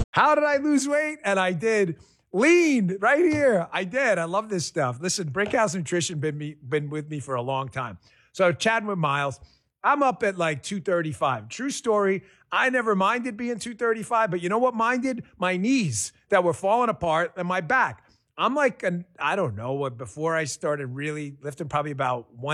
How did I lose weight? And I did. Lean right here. I did. I love this stuff. Listen, Brickhouse Nutrition been with me for a long time. So chatting with Miles, I'm up at like 235. True story. I never minded being 235, but you know what minded? My knees that were falling apart and my back. I'm like, I don't know what, before I started really lifting, probably about